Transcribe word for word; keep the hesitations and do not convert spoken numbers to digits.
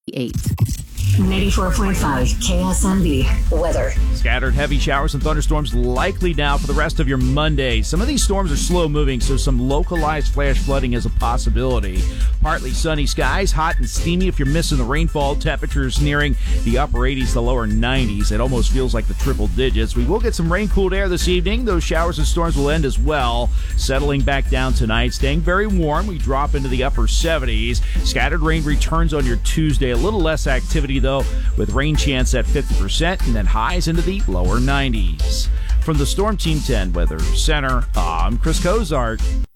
eight. ninety-four point five K S M B weather. Scattered heavy showers and thunderstorms likely now for the rest of your Monday. Some of these storms are slow moving, so some localized flash flooding is a possibility. Partly sunny skies, hot and steamy if you're missing the rainfall. Temperatures nearing the upper eighties to lower nineties. It almost feels like the triple digits. We will get some rain-cooled air this evening. Those showers and storms will end as well. Settling back down tonight, staying very warm. We drop into the upper seventies. Scattered rain returns on your Tuesday. A little less activity, though, with rain chance at fifty percent and then highs into the lower nineties. From the Storm Team ten Weather Center, I'm Chris Cozart.